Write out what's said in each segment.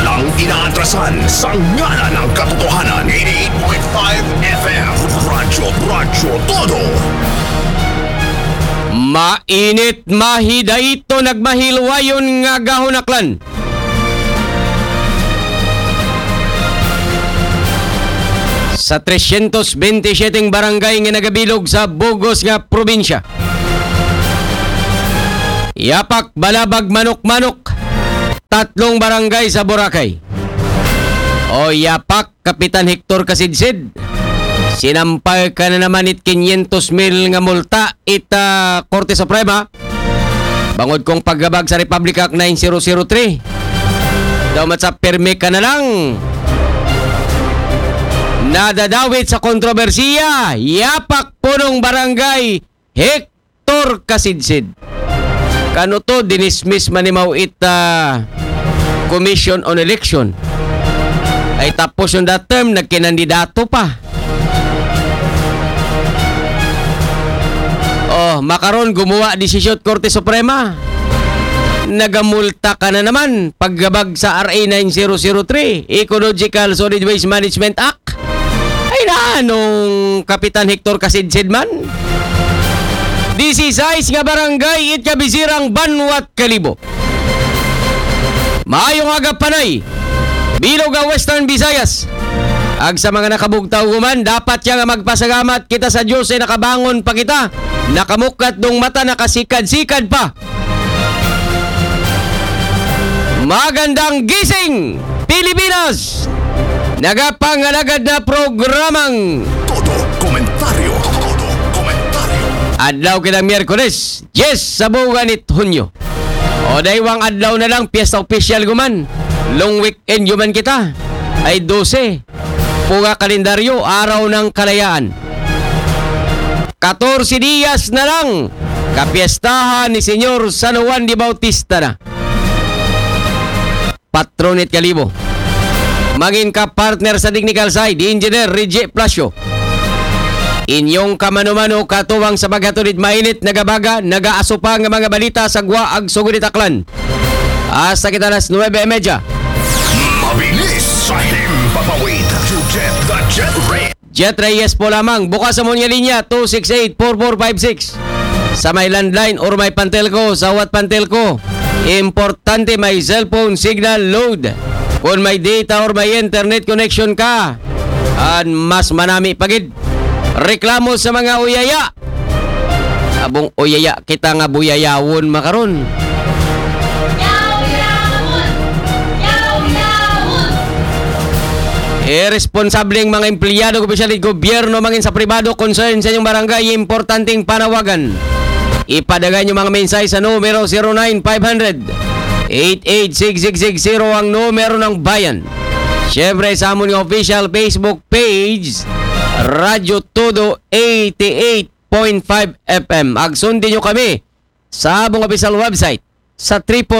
walang inaatrasan sa ngala ng katotohanan. 88.5 FM Radyo Todo. Mainit mahida ito nagmahilwayon nga gahonaklan. Sa 327 barangay nga nagabilog sa Bugos nga probinsya. Yapak Balabag Manok-Manok, 3 barangay sa Boracay. O yapak Kapitan Hector Kasidsid, sinampay ka na naman it 500,000 nga multa ita Korte Suprema. Bangod kong paggabag sa Republic Act 9003. Daw mat sa perme ka na lang. Nadadawit sa kontrobersiya, yapak punong barangay Hector Kasidsid. Kano to dinismiss manimaw ita Commission on Election. Ay tapos yung that term, nagkinandidato pa. Oh, makaron gumawa desisyon Korte Suprema. Nagamulta ka na naman paggabag sa RA 9003, Ecological Solid Waste Management Act. Ay na, anong Kapitan Hector Kasidsid man? 16 nga barangay it kabisirang Banwat Kalibo. Maayong aga panay, bilog ang Western Visayas. Ag sa mga nakabugtaw guman, dapat siya nga magpasagamat kita sa Diyos ay nakabangon pa kita. Nakamukat dong mata, nakasikad-sikad pa. Magandang gising, Pilipinas! Nagapangalagad na programang Todo komentaryo. adlaw kitang Miyerkules, 10 sa buwan it Hunyo. O daywang adlaw na lang, piyesta opisyal guman. Long weekend yuman kita. Ay 12. Punga kalendaryo, araw ng kalayaan. 14 días na lang, kapiestahan ni Senyor San Juan de Bautista na. Patronit Kalibo. Maging ka-partner sa technical side, Engineer Reggie Plasio. Inyong kamano-mano katuwang sa paghatulid mainit, nagabaga, nagaasopa nga mga balita sa gwa ag sugunit aklan. Hasta kita nas 9:30. Mabilis sa himpapawid. You get the jet rate. Jet Reyes po lamang. Bukas sa mga linya 268-4456. Sa may landline or may pantelko, sa wat pantelko. Importante may cellphone signal load. Kung may data or may internet connection ka, mas manami pagid. Reklamo sa mga uyaya. Abong uyaya kita nga buyayawon makaron. Irresponsableng mga empleyado, opisyal at gobyerno, mangin sa pribado, concern sa inyong barangay, importanteng panawagan. Ipadagay nyo mga mensahe sa numero 0950-886-660 ang numero ng bayan. Siyempre sa amon ng official Facebook page, Radyo Todo 88.5 FM. Agsundin nyo kami sa among official website sa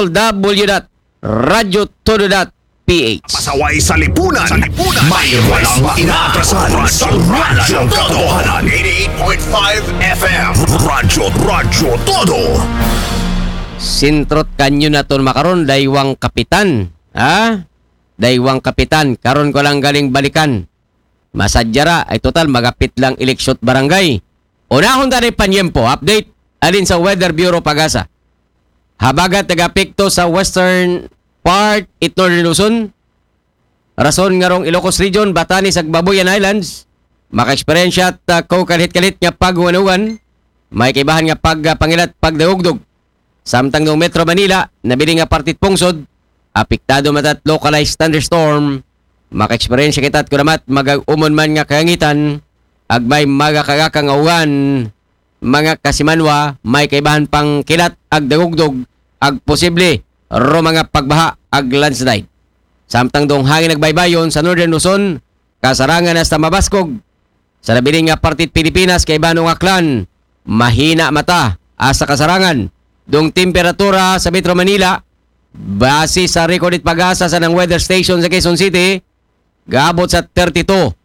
www.radyotodo.ph. Pasaway sa lipunan. May walang inaatrasan sa ngala ng katotohanan. 88.5 FM Radyo Todo. Sintrot kanyo na ton makaron, daywang kapitan. Ha? Daywang kapitan. Karon ko lang galing balikan. Masadyara ay total magapit lang eleksyon barangay. Unahon tani panyempo. Update alin sa Weather Bureau Pagasa. Habagat nagapikto sa western part it Northern Luzon. Rason nga rong Ilocos Region, Batanes ag Babuyan Islands. Maka-eksperyensya at kalit-kalit nga pagwanugan. May kaibahan nga pagpangilat pagdagugdog. Samtang ng Metro Manila, nabili nga partit pungsod. Apektado matat localized thunderstorm. Maka-eksperyensya kita at kunamat mag-umon man nga kayangitan. Ag may magakagakang augan. Mga kasimanwa, may kaibahan pang kilat ag dagugdog. Ag posible ro mga pagbaha ag landslide. Samtang dong hangin nagbaybayon sa Northern Luzon, kasarangan hasta Mabaskog. Sa nabiling nga partit Pilipinas kay Banong Aklan, mahina mata asa kasarangan. Dong temperatura sa Metro Manila, base sa recorded pag-asa sa ng weather station sa Quezon City, gaabot sa 32.4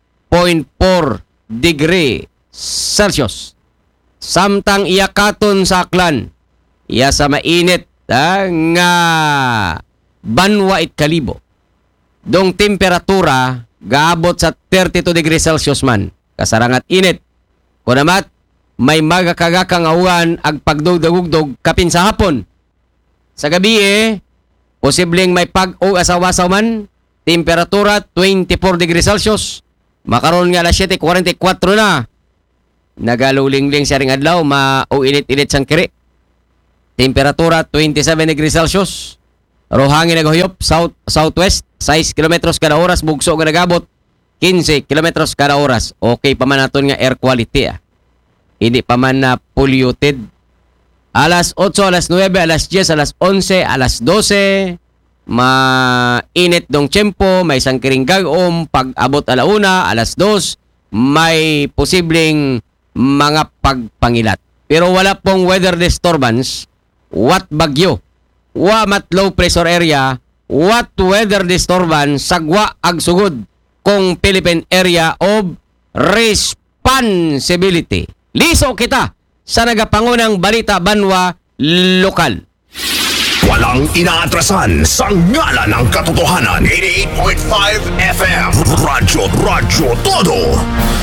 degree Celsius. Samtang iyakaton sa Aklan, iya sa mainit nga Banwa it Kalibo. dong temperatura gaabot sa 32 degrees Celsius man. Kasarangat init. Kunamat, may magakagakang awan ag pagdugdugdog kapin sa hapon. Sa gabi posibleng may pag-o asaw-asaw man, temperatura 24 degrees Celsius. Makaroon nga alas 7:44 na. Nagaluling-ling siya ring adlaw, mauinit-init sang kiri. Temperatura 27 degrees Celsius. Rohangin nagahuyop, southwest, 6 kilometros kada oras, bugso nga nagabot, 15 kilometros kada oras. Okay pa man naton nga air quality. Hindi pa man na polluted. Alas 8, alas 9, alas 10, alas 11, alas 12, mainit dong tiyempo, may sangkiring gagom, pag abot alauna, alas 2, may posibleng mga pagpangilat. Pero wala pong weather disturbance, what bagyo, what low pressure area, what weather disturbance, sagwa ag sugod kung Philippine Area of Responsibility. Liso kita sa nagapangunang balita banwa lokal. Walang inaatrasan sa ngalan ng katotohanan. 88.5 FM Radyo Todo.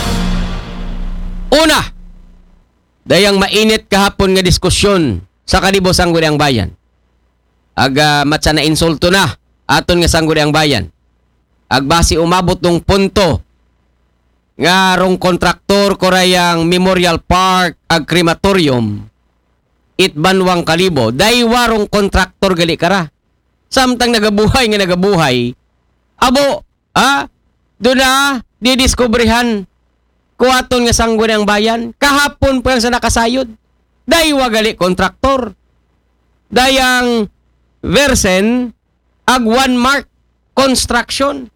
Una, dayang mainit kahapon nga diskusyon sa kalibos Sangguniang Bayan. Matsa na insulto na aton nga Sangguniang Bayan. Basi umabot ng punto nga rong kontraktor korayang Memorial Park ag crematorium itbanwang kalibo daywarong kontraktor gali kara samtang nagabuhay abo doon na didiskubrihan kuaton nga Sangguniang Bayan kahapon pa sa nakasayod daywa gali kontraktor dayang Versen ag One Mark Construction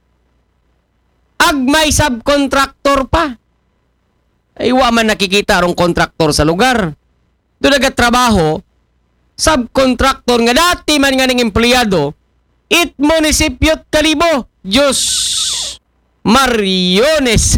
ag may subcontractor pa. Ay wa man nakikita rong kontraktor sa lugar. Doon nagatrabaho, subcontractor nga dati man nga ning empleyado, it munisipyot kalibo. Diyos Mariones.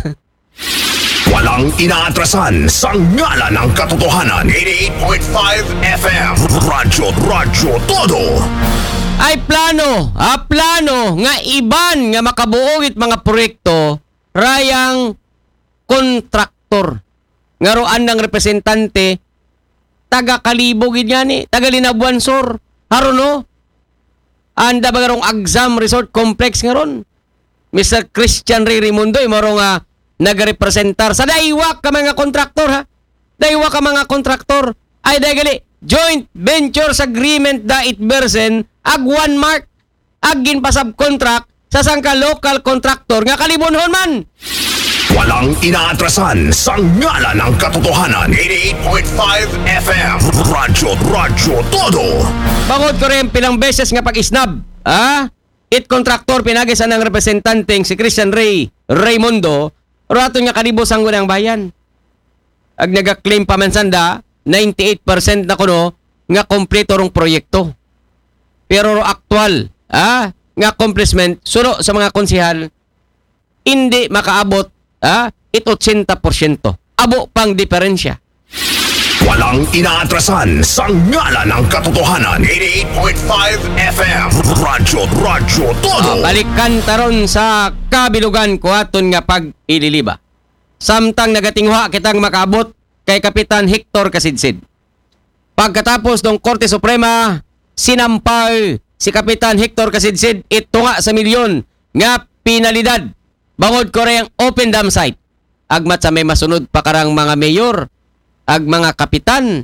Walang inaatrasan sa ngalan ng katotohanan. 88.5 FM Radyo Todo. Ay plano nga iban nga makabuogit mga proyekto rayang kontraktor. Nga roan ng representante taga Kalibo gid yani, taga Linabuan Sur. Haron no? Anda ba garong Exam Resort Complex ngaron? Mr. Christian Ray Raimundo imaro nga nagarepresentar sa daywa ka mga kontraktor ha. Daywa ka mga kontraktor ay dagali joint ventures agreement da itbersen ag One Mark agin pa subcontract sa sangka local contractor nga kalibonhon man. Walang inaatrasan sa ngalan ng katotohanan. 88.5 FM Radyo Todo. Bangod ko rin pilang beses nga pag-isnab it contractor pinagis ang representanteng si Christian Ray Raimundo rato nga kalibo Sangguniang Bayan. Ag nagaklaim pa man sanda 98% na kuno nga kompleto rong proyekto. Pero aktual, nga accomplishment suno sa mga konsehal hindi makaabot it 80%. Abo pang diferensya. Walang inaatrasan sa ngalan ng katotohanan. 88.5 FM Radyo Todo. Balikan taron sa kabilugan ko aton nga pag-ililiba. Samtang nagatingwa kitang makaabot kay Kapitan Hector Kasidsid. Pagkatapos ng Korte Suprema, sinampal si Kapitan Hector Kasidsid ito nga sa milyon nga pinalidad. Bangod ko rin open dam site. Agmat sa may masunod pa karang mga mayor, ag mga kapitan.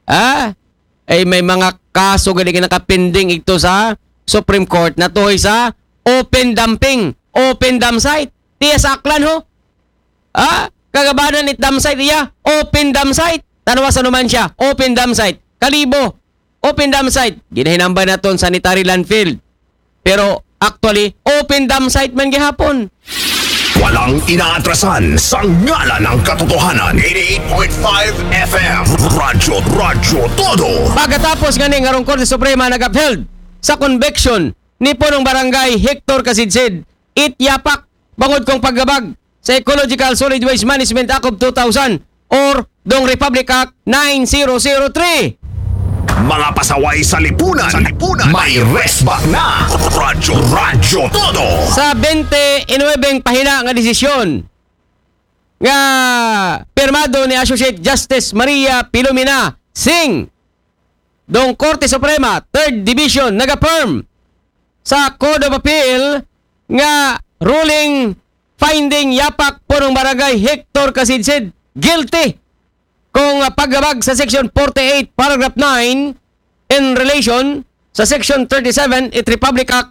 Ay may mga kaso gali nakapending ito sa Supreme Court na tuhoy sa open dumping, open dam site. Tiya sa aklan ho. Kagabanan it dam site iya, open dam site. Tanawasan naman siya, open dam site. Kalibo, open dam site. Ginahinambay na ton sanitary landfill. Pero actually, open dam site man gihapon. Walang inaatrasan sa ngalan ng katotohanan. 88.5 FM Radyo Todo. Pagkatapos ganing ngarong Korte Suprema nag-upheld sa conviction ni punong barangay Hector Kasidsid, ityapak bangod kong paggabag sa Ecological Solid Waste Management Act of 2000 or dong Republic Act 9003. Mga pasaway sa lipunan. May resback na. Radyo Todo. Sa 29 pahina nga desisyon nga pirmado ni Associate Justice Maria Pilomena Singh dong Korte Suprema 3rd Division nag-affirm sa Code of Appeal nga ruling finding yapak punong barangay Hector Casidsid guilty kung paggabag sa Section 48 Paragraph 9 in relation sa Section 37 it Republic Act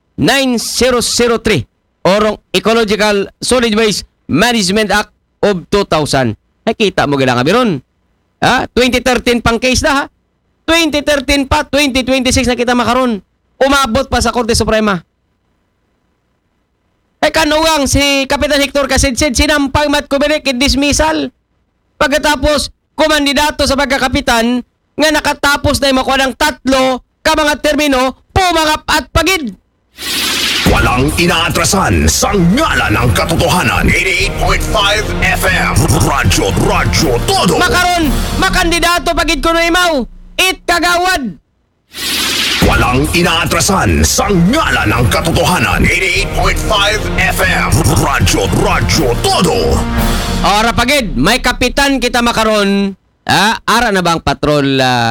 9003 orong Ecological Solid Waste Management Act of 2000. Ay kita mo gila nga biron. 2013 pang case na ha. 2013 pa, 2026 na kita makaron. Umabot pa sa Korte Suprema. Kanugang si Kapitan Hector Casidsid sinampang matkubirik in dismissal. Pagkatapos, kumandidato sa pagkakapitan nga nakatapos na yung makuha ng 3 ka mga termino, pumangap at pagid. Walang inaatrasan sa ngala ng katotohanan. 88.5 FM. Radyo Todo. Makaron, makandidato pagid ko na imaw. It kagawad. Walang inaatrasan sa ngala ng katotohanan. 88.5 FM. Radyo Todo. Ora pagid, may kapitan kita makaron. Ara na bang patrol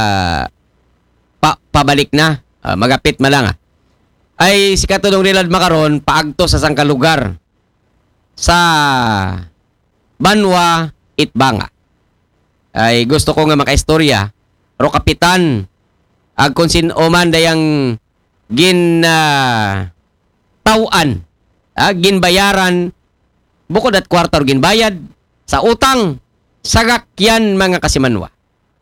pabalik na? Magapit malang ay si Katulong Rilad makaron paagto sa sangka lugar sa Banwa, Itbanga. Ay gusto ko nga makaistorya ro kapitan ag kung sino-man dayang tawan, ginbayaran bukod at kwarta ro ginbayad sa utang sagakyan mga kasimanwa.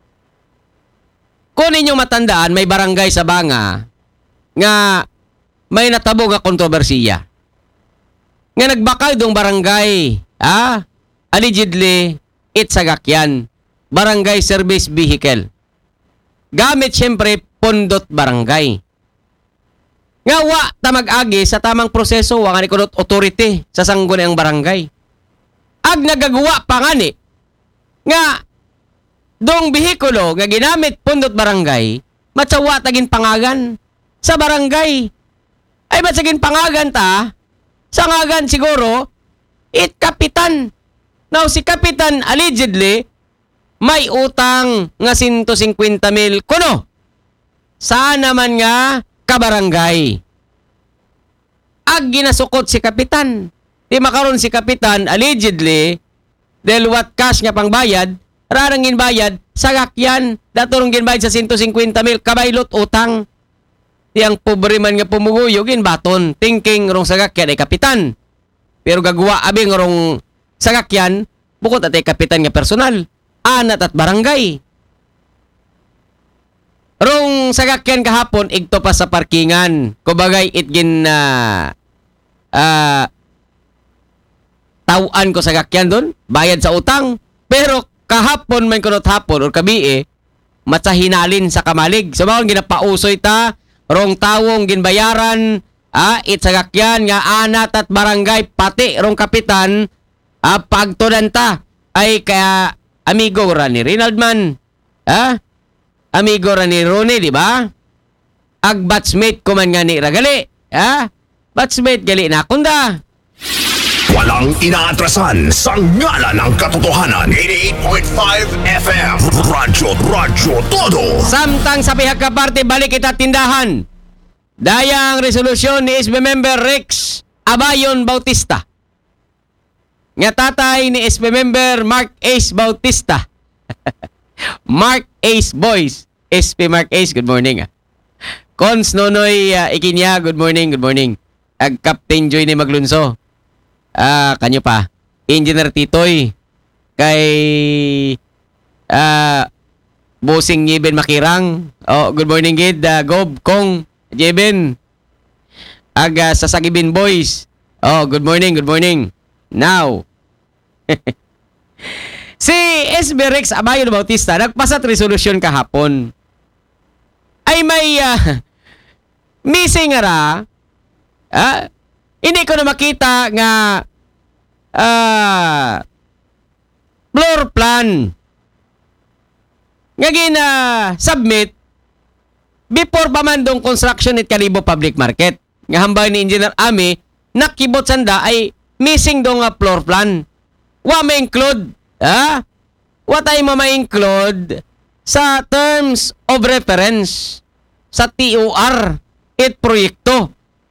Kung ninyong matandaan, may barangay sa Banga nga may natabo nga kontrobersiya. Nga nagbakal dong barangay, allegedly, sagakyan, barangay service vehicle. Gamit siyempre, pundot barangay. Nga wa tamag-agi sa tamang proseso, wa nga ni kunot authority sa sanggunang barangay. Ag nagagawa pa nga ni, nga dong bihikulo nga ginamit pundot barangay, matsawa tagin pangagan sa barangay. Ay matsagin pangagan ta, sa ngagan siguro, kapitan. Now si kapitan allegedly, may utang nga 150,000 kuno. Saan naman nga kabarangay? Ag ginasukot si kapitan. Di makaroon si kapitan allegedly, dahil what cash nga pangbayad, rarang ginbayad, sagakyan, datorong ginbayad sa 150,000, kabaylot utang. Yang pobre man nga pumuguyog, baton, thinking rong sagakyan ay kapitan. Pero gagawa abing rong sagakyan, bukod at ay kapitan nga personal, anat at barangay. Rong sagakyan kahapon, igto pa sa parkingan. Kubagay, tawan ko sagakyan doon, bayad sa utang. Pero kahapon man kunot hapon or kabi matsahinalin sa kamalig. So bawang ginapausoy ta, rong tawong ginbayaran, sagakyan nga anat at barangay, pati rong kapitan, pagtunan ta, ay kaya amigo ra ni Rinald man, amigo ra ni Ronnie, di ba? Ag batchmate ko man nga ni Ragali, batchmate gali na kunda. Walang inaatrasan sa ngala ng katotohanan. 88.5 FM. Radyo Todo. Samtang sa pihak ka parte, balik kita tindahan. Dayang resolusyon ni SB member Rex Abayon Bautista. Nga tatay ni SB member Mark Ace Bautista. Mark Ace Boys. SB Mark Ace, good morning. Cons Nonoy Ikinya, good morning. Ag Captain Joy ni Maglunso. Kanyo pa. Engineer Titoy. Kay Bossing Jeben Makirang. Good morning gid. Gob Kong Jeben. Ag sa Sagibin Boys. Good morning. Now. Si SB Rex Abayon Bautista nagpasat resolusyon kahapon. Ay may missing ra. Hindi ko na makita nga floor plan nga gina-submit before pa man dong construction at Kalibo Public Market. Nga hambay ni Engineer Ami, nakibot sanda ay missing dong nga floor plan. Wa ma-include, ha? Wa tayo ma-include sa terms of reference sa TOR it proyekto.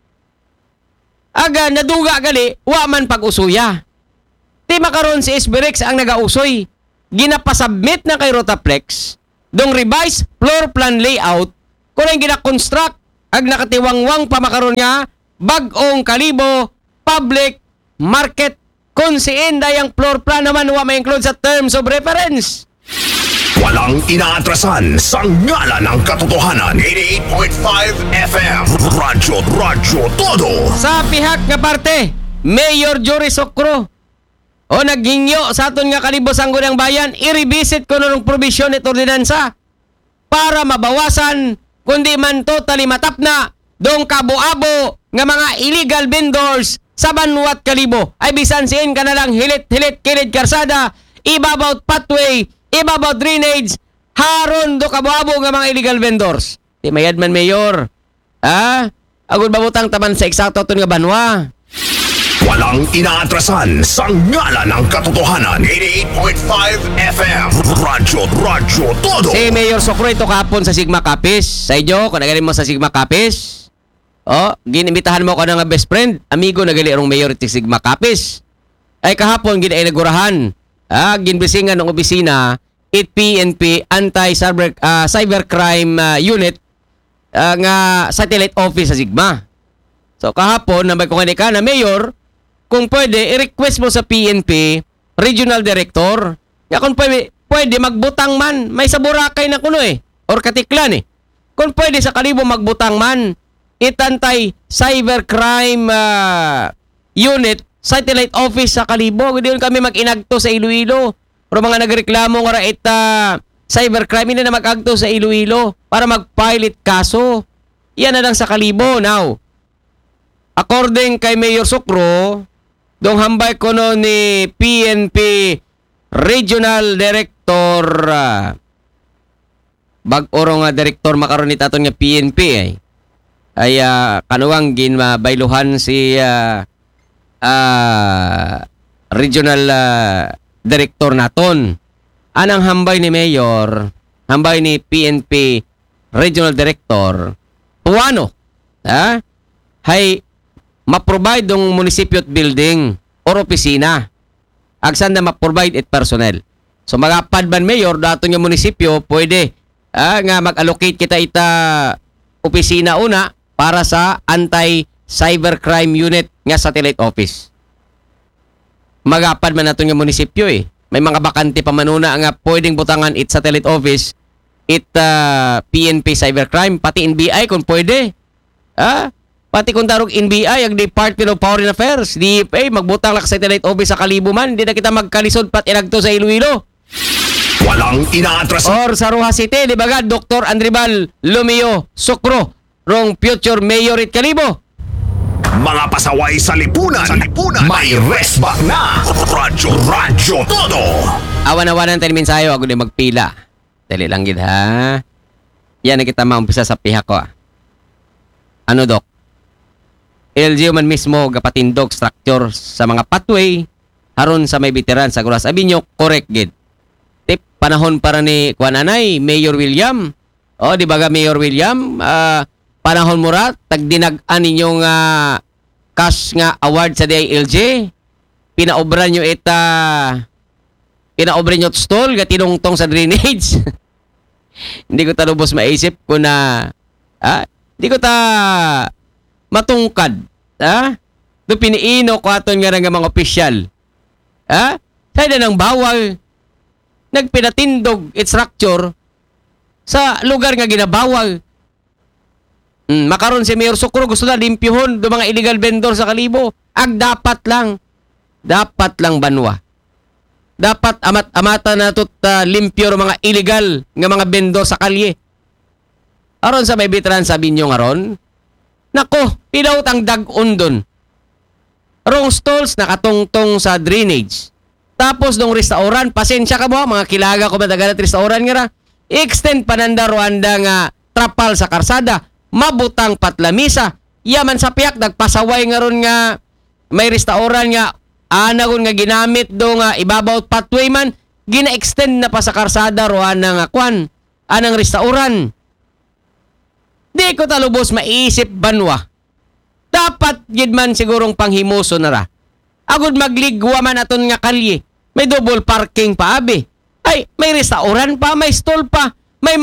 Aga, naduga gali, wa man pag-usuya. Di makaroon si SBREX ang nagausoy. Ginapasubmit na kay Rotaplex dong revised floor plan layout kung ang ginakonstruct ag nakatiwangwang pa makaroon nga bag-ong Kalibo Public Market kung si Inday ang floor plan naman wa ma-include sa terms of reference. Walang inaatrasan sa ngala ng katotohanan. 88.5 FM Radyo Todo. Sa pihak nga parte, Mayor Jory Socro o naghingyo sa aton nga Kalibo Sangguniang Bayan, i-revisit ko nung provision at ordinansa para mabawasan kundi man totally matap na dong kabo-abo nga mga illegal vendors sa Banwat Kalibo. Ay bisan siin ka na lang hilit-hilit kilid karsada, ibabaw pathway, ibabaw drainage, haron do kabo-abo nga mga illegal vendors. Di mayad man, Mayor. Agud babutang taman sa eksakto aton nga banwa. Walang inaatrasan sa ngala ng katotohanan. 88.5 FM Radyo Todo. Si Mayor Socro ito kahapon sa Sigma Capis. Sa inyo, kung nagaling mo sa Sigma Capis, ginimitahan mo ko ng best friend, amigo nagali rong Mayor iti Sigma Capis. Ay kahapon, ginainagurahan. Ginbisingan ng opisina, PNP Anti-Cybercrime Unit nga satellite office sa Sigma. So kahapon, nabay ko ka na Mayor, kung pwede, i-request mo sa PNP Regional Director. Ya kung pwede magbutang man. May sa Boracay na kuno or Katiklan Kung pwede sa Kalibo magbutang man, itantay Cybercrime Unit, Satellite Office sa Kalibo. Hindi kami mag-inagto sa Iloilo. Pero mga nagreklamo nga cybercrime, hindi na mag-agto sa Iloilo para mag-pilot kaso. Yan na lang sa Kalibo. Now, according kay Mayor Socro, dong hambay ko no ni PNP Regional Director bag-oro nga Director makaroon ni taton nga PNP ay kanuwang ginmabailuhan si Regional Director naton. Anang hambay ni Mayor, hambay ni PNP Regional Director, tuwano, hay ma-provide dong munisipyo building or opisina. Agsan na ma-provide it personnel. So magapad man Mayor, dato nga munisipyo, pwede nga mag-allocate kita ita opisina una para sa Anti-Cybercrime Unit nga satellite office. Magapad man nato nga munisipyo May mga bakante pa manuna nga pwedeng butangan it satellite office, it PNP Cybercrime, pati NBI kung pwede. Pati kung tarog NBI, ang Department of Foreign Affairs, DFA, magbutang lang satellite office sa Kalibo man, hindi na kita magkalisod pat inagto sa Iloilo. Walang inaatrasan. Or sa Rojas City, di ba ga, Dr. Andribal Lumio Socro, rong future mayor at Kalibo. Mga pasaway sa lipunan. May resback na. Radyo Todo. Awan-awanan tayo mensayo, ako din magpila. Dali lang gid ha. Yan na kita maumpisa sa pihak ko. Ano, Dok? LGU man mismo gapatindog structure sa mga pathway haron sa may veteran sa Guras. Abi nyo, correct gid. Tip, panahon para ni Kuananay, Mayor William. Di ba ga Mayor William? Panahon mo ra, tagdinag-an ninyong cash nga award sa DILG. Pinaobra nyo pinaobra nyo stall, gatinongtong sa drainage. Hindi ko talubos maisip kung hindi ko matungkad. Do piniino ko aton nga mga opisyal. Sa ng bawal, nagpinatindog it structure sa lugar nga ginabawal. Makaroon si Mayor Socro, gusto na limpyuhon do mga illegal vendor sa Kalibo. Dapat lang banwa. Dapat amat-amata na limpyo mga illegal nga mga vendor sa kalye. Aron sa may veteran sabi nyo nga ron, nako, pilaut ang dag-on dun. Wrong stalls nakatungtong sa drainage. Tapos dong restaurant, pasensya ka mo, mga kilaga ko madagal at restaurant nga ra, extend pananda Rwanda nga trapal sa karsada, mabutang patlamisa. Yaman sa piyak, nagpasaway nga ron nga may restauran nga anagon nga ginamit do nga ibabaw pathway man, gina-extend na pa sa karsada ro anang kwan, anang restauran. Di ko talubos maisip banwa. Dapat gid man sigurong panghimuso na ra. Agud magligwa man aton nga kalye. May double parking pa abi. Ay, may restauran pa, may stall pa.